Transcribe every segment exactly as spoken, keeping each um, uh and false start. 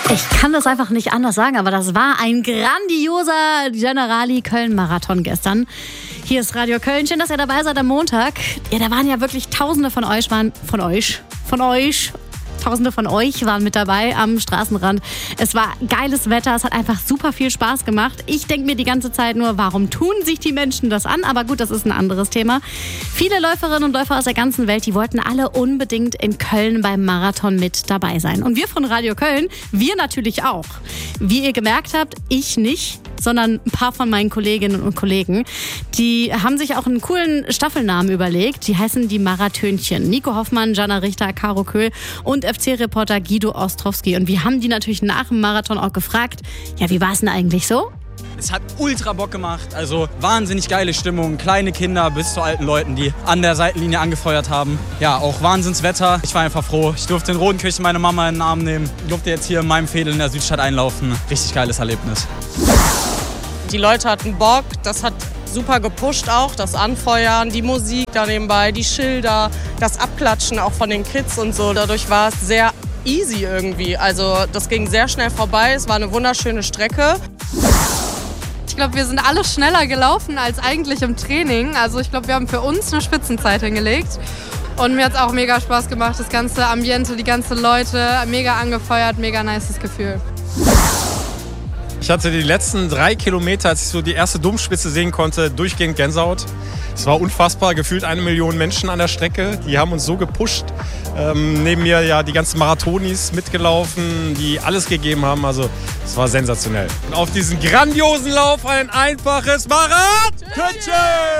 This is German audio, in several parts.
Ich kann das einfach nicht anders sagen, aber das war ein grandioser Generali Köln-Marathon gestern. Hier ist Radio Köln. Schön, dass ihr dabei seid am Montag. Ja, da waren ja wirklich Tausende von euch, waren von euch, von euch. Tausende von euch waren mit dabei am Straßenrand. Es war geiles Wetter, es hat einfach super viel Spaß gemacht. Ich denke mir die ganze Zeit nur, warum tun sich die Menschen das an? Aber gut, das ist ein anderes Thema. Viele Läuferinnen und Läufer aus der ganzen Welt, die wollten alle unbedingt in Köln beim Marathon mit dabei sein. Und wir von Radio Köln, wir natürlich auch. Wie ihr gemerkt habt, ich nicht, sondern ein paar von meinen Kolleginnen und Kollegen. Die haben sich auch einen coolen Staffelnamen überlegt. Die heißen die Marathönchen. Nico Hoffmann, Jana Richter, Caro Köhl und F C-Reporter Guido Ostrowski. Und wir haben die natürlich nach dem Marathon auch gefragt, ja, wie war es denn eigentlich so? Es hat ultra Bock gemacht, also wahnsinnig geile Stimmung, kleine Kinder bis zu alten Leuten, die an der Seitenlinie angefeuert haben. Ja, auch Wahnsinnswetter. Ich war einfach froh. Ich durfte in Rodenkirchen meine Mama in den Arm nehmen. Ich durfte jetzt hier in meinem Fädel in der Südstadt einlaufen. Richtig geiles Erlebnis. Die Leute hatten Bock, das hat super gepusht auch, das Anfeuern, die Musik da nebenbei, die Schilder, das Abklatschen auch von den Kids und so. Dadurch war es sehr easy irgendwie. Also das ging sehr schnell vorbei, es war eine wunderschöne Strecke. Ich glaube, wir sind alle schneller gelaufen als eigentlich im Training. Also ich glaube, wir haben für uns eine Spitzenzeit hingelegt. Und mir hat es auch mega Spaß gemacht, das ganze Ambiente, die ganzen Leute, mega angefeuert, mega nices Gefühl. Ich hatte die letzten drei Kilometer, als ich so die erste Domspitze sehen konnte, durchgehend Gänsehaut. Es war unfassbar, gefühlt eine Million Menschen an der Strecke. Die haben uns so gepusht. Ähm, neben mir ja die ganzen Marathonis mitgelaufen, die alles gegeben haben. Also es war sensationell. Und auf diesen grandiosen Lauf ein einfaches Marathönchen!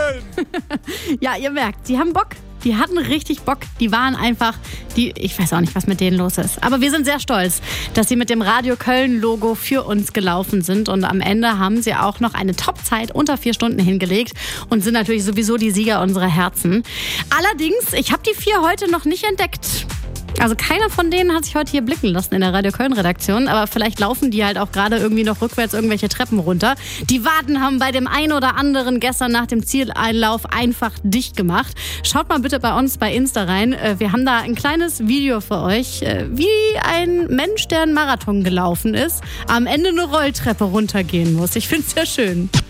Ja, ihr merkt, die haben Bock. Die hatten richtig Bock. Die waren einfach, die, ich weiß auch nicht, was mit denen los ist. Aber wir sind sehr stolz, dass sie mit dem Radio Köln-Logo für uns gelaufen sind. Und am Ende haben sie auch noch eine Top-Zeit unter vier Stunden hingelegt und sind natürlich sowieso die Sieger unserer Herzen. Allerdings, ich habe die vier heute noch nicht entdeckt. Also keiner von denen hat sich heute hier blicken lassen in der Radio Köln-Redaktion. Aber vielleicht laufen die halt auch gerade irgendwie noch rückwärts irgendwelche Treppen runter. Die Warten haben bei dem einen oder anderen gestern nach dem Zieleinlauf einfach dicht gemacht. Schaut mal bitte bei uns bei Insta rein. Wir haben da ein kleines Video für euch, wie ein Mensch, der einen Marathon gelaufen ist, am Ende eine Rolltreppe runtergehen muss. Ich finde es sehr schön.